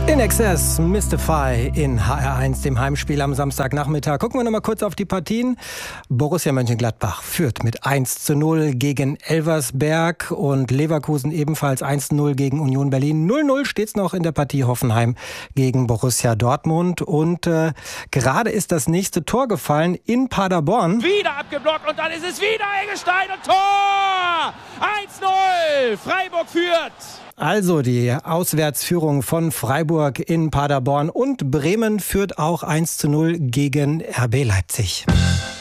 In Excess, Mystify in HR1, dem Heimspiel am Samstagnachmittag. Gucken wir noch mal kurz auf die Partien. Borussia Mönchengladbach führt mit 1:0 gegen Elversberg und Leverkusen ebenfalls 1:0 gegen Union Berlin. 0:0 steht's noch in der Partie Hoffenheim gegen Borussia Dortmund. Und gerade ist das nächste Tor gefallen in Paderborn. Wieder abgeblockt und dann ist es wieder Eggestein und Tor! 1:0, Freiburg führt. Also die Auswärtsführung von Freiburg in Paderborn und Bremen führt auch 1:0 gegen RB Leipzig.